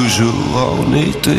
toujours en été.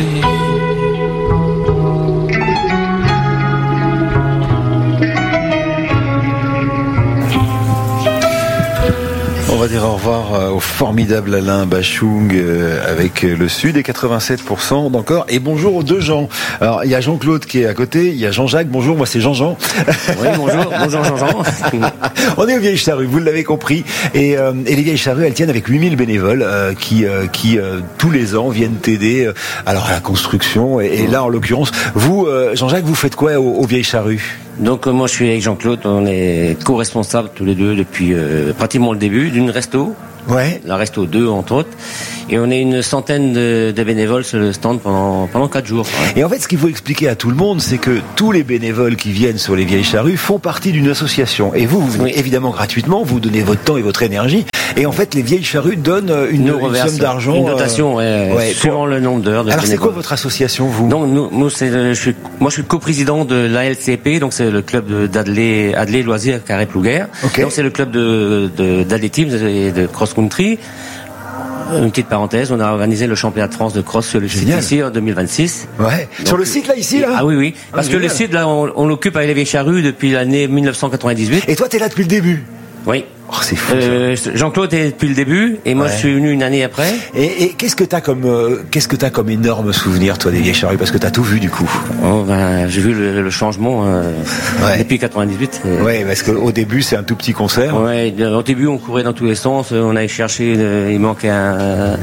On va dire au revoir au formidable Alain Bachung avec le Sud et 87% d'encore. Et bonjour aux deux Jean. Alors, il y a Jean-Claude qui est à côté, il y a Jean-Jacques. Bonjour, moi c'est Jean-Jean. Oui, bonjour Jean-Jean. On est aux Vieilles Charrues, vous l'avez compris. Et les Vieilles Charrues, elles tiennent avec 8000 bénévoles qui tous les ans viennent t'aider alors à la construction. Et là, en l'occurrence, vous, Jean-Jacques, vous faites quoi aux Vieilles Charrues ? Donc moi je suis avec Jean-Claude, on est co-responsables tous les deux depuis pratiquement le début d'une resto. Ouais. La resto 2 entre autres. Et on est une centaine de bénévoles sur le stand pendant 4 jours. Et en fait, ce qu'il faut expliquer à tout le monde, c'est que tous les bénévoles qui viennent sur les Vieilles Charrues font partie d'une association. Et vous venez évidemment gratuitement, vous donnez votre temps et votre énergie. Et en fait, les Vieilles Charrues donnent une somme d'argent. Une dotation, suivant le nombre d'heures de Alors, bénévoles. c'est quoi votre association, vous ? Donc, moi, je suis coprésident de l'ALCP, donc c'est le club d'Adelaide Loisirs Carré-Plouguer. Okay. Donc, c'est le club d'athlétisme et de cross-country. Une petite parenthèse, on a organisé le championnat de France de cross sur le site ici en 2026. Ouais. Donc, sur le site là, ici là. Ah oui. Parce que le site là, on l'occupe avec les Vieilles Charrues depuis l'année 1998. Et toi, t'es là depuis le début. Oui. Oh, c'est fou. Jean-Claude est depuis le début et moi je suis venu une année après. Et qu'est-ce que t'as comme énorme souvenir toi des Vieilles Charrues, parce que t'as tout vu du coup. Oh j'ai vu le changement depuis 98. Ouais, parce qu'au début c'est un tout petit concert. Ouais, au début on courait dans tous les sens, on allait chercher, il manquait un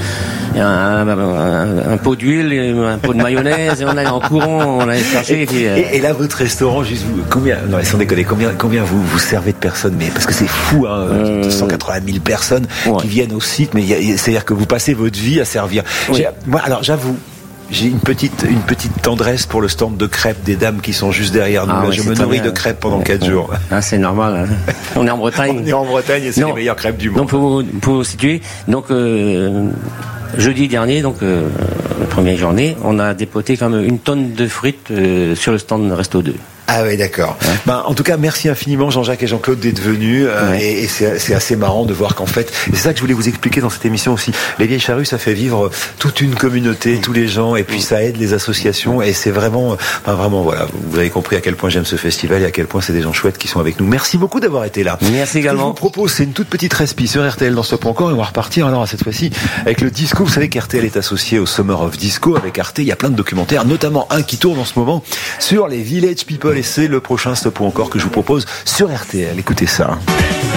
pot d'huile, un pot de mayonnaise, et on allait en courant, on allait chercher. Et là votre restaurant, juste combien, non sans déconner, combien vous servez de personnes, mais parce que c'est fou, hein. 180 000 personnes qui viennent au site, mais c'est-à-dire que vous passez votre vie à servir. Oui. Moi, alors j'avoue, j'ai une petite tendresse pour le stand de crêpes des dames qui sont juste derrière nous. Je me nourris de crêpes pendant 4 jours. Ah, c'est normal. Hein. On est en Bretagne. On est en Bretagne et c'est les meilleures crêpes du monde. Donc pour vous situer, donc jeudi dernier, donc la première journée, on a dépoté comme 1 tonne de frites sur le stand Resto 2. Ah oui, d'accord. Ouais. En tout cas, merci infiniment Jean-Jacques et Jean-Claude d'être venus. Et c'est assez marrant de voir qu'en fait, et c'est ça que je voulais vous expliquer dans cette émission aussi. Les Vieilles Charrues, ça fait vivre toute une communauté, tous les gens, et puis ça aide les associations. Et c'est vraiment, voilà, vous avez compris à quel point j'aime ce festival et à quel point c'est des gens chouettes qui sont avec nous. Merci beaucoup d'avoir été là. Merci également. Ce que je vous propose, c'est une toute petite respi sur RTL dans Stop encore, et on va repartir alors cette fois-ci avec le disco. Vous savez qu'RTL est associé au Summer of Disco avec Arte. Il y a plein de documentaires, notamment un qui tourne en ce moment sur les Village People, et c'est le prochain Stop ou encore que je vous propose sur RTL. Écoutez ça.